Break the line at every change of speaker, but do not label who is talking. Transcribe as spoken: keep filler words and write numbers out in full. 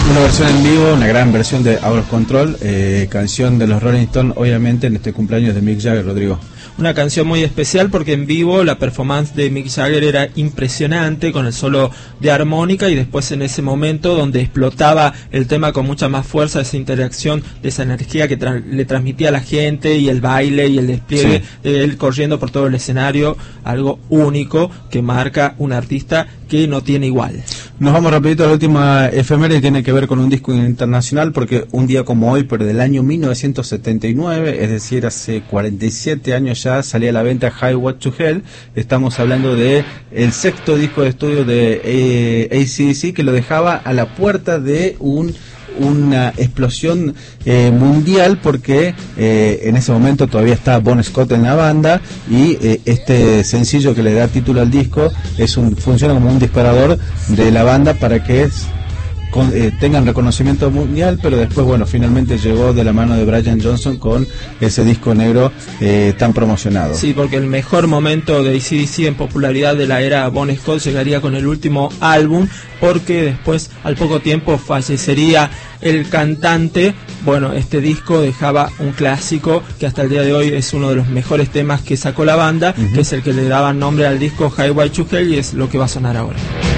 Una versión en vivo, una gran versión de Out of Control, eh, canción de los Rolling Stones, obviamente en este cumpleaños de Mick Jagger, Rodrigo.
Una canción muy especial porque en vivo la performance de Mick Jagger era impresionante con el solo de armónica, y después en ese momento donde explotaba el tema con mucha más fuerza, esa interacción, de esa energía que tra le transmitía a la gente, y el baile y el despliegue sí. de él corriendo por todo el escenario, algo único que marca un artista que no tiene igual.
Nos vamos rapidito a la última efeméride, tiene que ver con un disco internacional, porque un día como hoy, pero del año mil novecientos setenta y nueve, es decir, hace cuarenta y siete años ya, salía a la venta Highway to Hell. Estamos hablando de el sexto disco de estudio de eh, A C D C, que lo dejaba a la puerta de un una explosión eh, mundial, porque eh, en ese momento todavía está Bon Scott en la banda, y eh, este sencillo que le da título al disco es un funciona como un disparador de la banda para que es, con, eh, tengan reconocimiento mundial. Pero después, bueno, finalmente llegó de la mano de Brian Johnson con ese disco negro eh, tan promocionado.
Sí, porque el mejor momento de A C D C en popularidad de la era Bon Scott llegaría con el último álbum, porque después, al poco tiempo, fallecería el cantante. Bueno, este disco dejaba un clásico que hasta el día de hoy es uno de los mejores temas que sacó la banda, uh-huh. que es el que le daba nombre al disco Highway to Hell, y es lo que va a sonar ahora.